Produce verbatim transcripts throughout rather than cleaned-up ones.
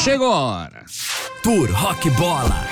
Chegou a hora. Por Rock Bola.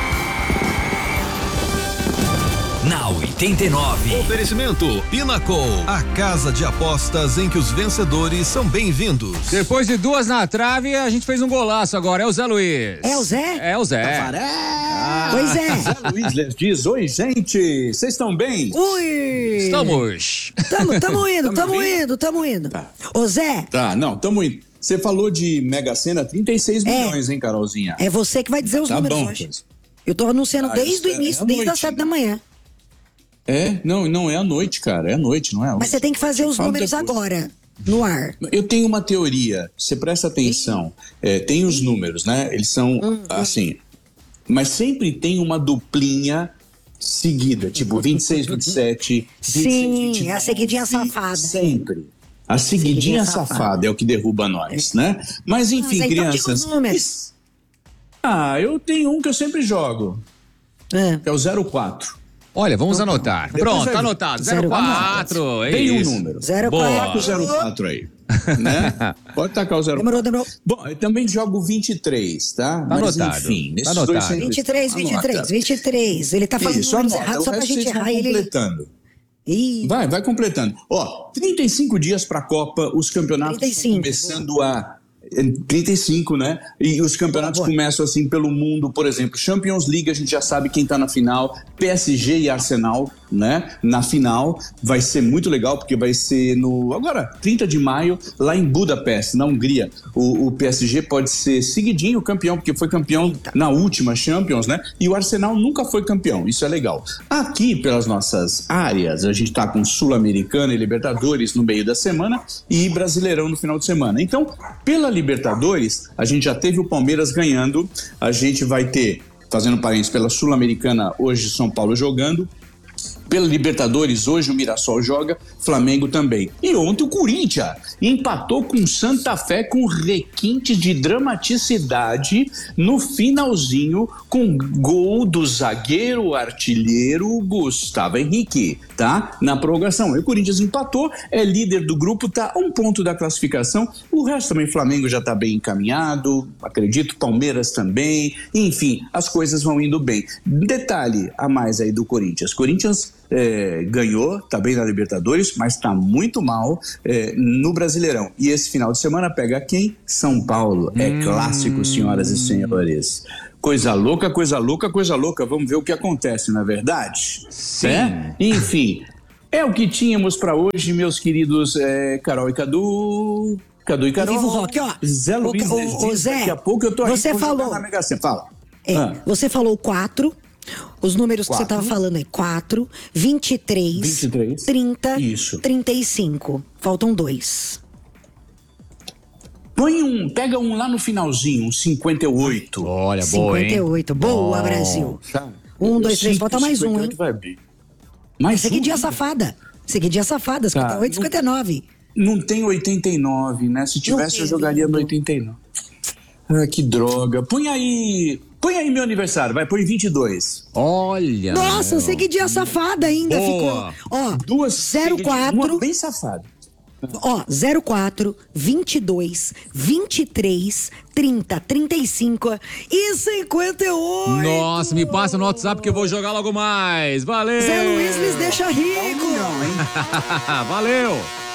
Na oitenta e nove. Oferecimento Pinnacle, a casa de apostas em que os vencedores são bem-vindos. Depois de duas na trave, a gente fez um golaço agora. É o Zé Luiz. É o Zé? É o Zé. Tavaré! Ah. Pois é. Zé Luiz les diz: oi, gente, vocês estão bem? Ui! Estamos. Tamo, tamo indo, tamo Tamo indo, tamo indo. Tá. Ô Zé, Tá, não, tamo indo. Você falou de Mega Sena, trinta e seis É. milhões, hein, Carolzinha? é você que vai dizer os Tá números bom, hoje. pois. Eu tô anunciando Ah, desde isso o é- início, é à desde noite, as sete né? da manhã. É, não, não é à noite, cara, é à noite, não é? Mas você tem que fazer os Fala números depois. agora, no ar. Eu tenho uma teoria, você presta atenção, é, tem os números, né? Eles são Hum, assim, mas sempre tem uma duplinha seguida, tipo vinte e seis, vinte e sete, Sim, vinte e seis, vinte e nove, a seguidinha safada. Sempre. A seguidinha, Seguidinha safada. safada é o que derruba nós, né? Mas enfim, Mas, então, diga os crianças. números. Ah, eu tenho um que eu sempre jogo, Ah, que é o zero quatro. Olha, vamos anotar. Depois Pronto, vai- tá anotado. Zero zero quatro. É Tem um isso. número. zero Boa. Taca o quatro. zero quatro aí, né? Pode tacar o zero quatro. Demorou, demorou. Bom, eu também jogo vinte e três, tá? Tá Mas anotado. enfim, Tá nesses anotado. dois sempre- vinte e três, vinte e três, Anota. vinte e três. Ele tá fazendo Isso, números anota. errados O só pra resto gente vocês vão errar ele. completando. Ih, Vai, vai completando. Ó, trinta e cinco dias pra Copa, os campeonatos trinta e cinco. estão começando a... trinta e cinco, né? E os campeonatos Boa, boa. começam assim pelo mundo, por exemplo, Champions League, a gente já sabe quem tá na final, P S G e Arsenal, né? Na final, vai ser muito legal, porque vai ser no, agora, trinta de maio, lá em Budapeste, na Hungria. O, o P S G pode ser seguidinho campeão, porque foi campeão na última Champions, né? E o Arsenal nunca foi campeão, isso é legal. Aqui, pelas nossas áreas, a gente tá com Sul-Americana e Libertadores no meio da semana e Brasileirão no final de semana. Então, pela Libertadores, a gente já teve o Palmeiras ganhando, a gente vai ter, fazendo parênteses, pela Sul-Americana, hoje São Paulo jogando, pela Libertadores, hoje o Mirassol joga, Flamengo também. E ontem o Corinthians empatou com Santa Fé com requinte de dramaticidade no finalzinho com gol do zagueiro artilheiro Gustavo Henrique, tá? Na prorrogação. E o Corinthians empatou, é líder do grupo, tá a um ponto da classificação. O resto também, Flamengo já tá bem encaminhado, acredito, Palmeiras também. Enfim, as coisas vão indo bem. Detalhe a mais aí do Corinthians. Corinthians É, ganhou, tá bem na Libertadores, mas tá muito mal é, no Brasileirão. E esse final de semana pega quem? São Paulo. É Hum. clássico, senhoras e senhores. Coisa louca, coisa louca, coisa louca. Vamos ver o que acontece, não é verdade? Sim. É? Enfim, é o que tínhamos pra hoje, meus queridos é, Carol e Cadu. Cadu e Carol. Viva o rock, ó. Zé Ô, Luiz, ô, Luiz, ô, Zé, daqui a pouco eu tô aqui você pra jogar falou- na Mega Sena. Fala. é, Ah. você falou quatro. Os números que você Quatro. tava falando é quatro, vinte e três, vinte e três. trinta, Isso. trinta e cinco. Faltam dois. Põe um, pega um lá no finalzinho, um cinquenta e oito. Olha, boa, hein? cinquenta e oito. Boa, Bom. Brasil. Sabe? Um, Eu dois, três, sinto falta que mais um, cinquenta e oito hein? vai bem. Mais Seguidinha um? safada. Seguidinha safada, cinquenta e oito, Tá. cinquenta e nove. Não tem oitenta e nove, né? Se tivesse, tem, eu jogaria no não. oitenta e nove. Ah, que droga. Põe aí. Põe aí meu aniversário, vai, põe vinte e dois. Olha. Nossa, meu. seguidinha safada ainda Boa. ficou. Ó, Duas. zero Uma quatro, bem safada. ó, zero quatro, vinte e dois, vinte e três, trinta, trinta e cinco e cinquenta e oito. Nossa, me passa no WhatsApp que eu vou jogar logo mais. Valeu. Zé Luiz lhes deixa rico. Não, hein? Valeu.